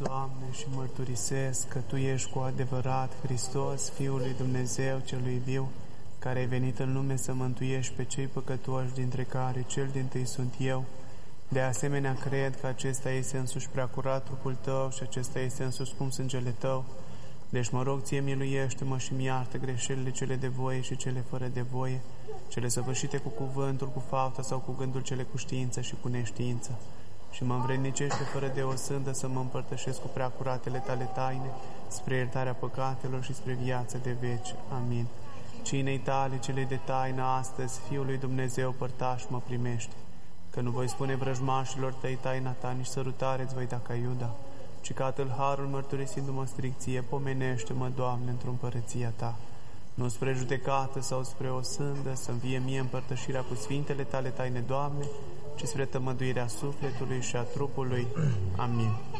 Doamne, și mărturisesc că Tu ești cu adevărat Hristos, Fiul lui Dumnezeu celui viu, care ai venit în lume să mântuiești pe cei păcătoși, dintre care cel dintâi sunt eu. De asemenea, cred că acesta este însuși preacurat trupul Tău și acesta este însuși scump sângele Tău. Deci mă rog, Ție, miluiește-mă și mi-iartă greșelile cele de voie și cele fără de voie, cele săvârșite cu cuvântul, cu fapta sau cu gândul, cele cu știință și cu neștiință. Și mă învrednicește fără de o sândă să mă împărtășesc cu preacuratele Tale taine, spre iertarea păcatelor și spre viață de veci. Amin. Cinei Tale, cele de taină, astăzi, Fiul lui Dumnezeu, părtaș, mă primește, că nu voi spune vrăjmașilor Tăi taina Ta, nici sărutare-ți voi da ca Iuda, ci ca atâl harul mărturisindu-mă stricție, pomenește-mă, Doamne, într-o împărăția Ta. Nu spre judecată sau spre o sândă, să-mi vie mie împărtășirea cu sfintele Tale taine, Doamne, ci spre tămăduirea sufletului și a trupului. Amin.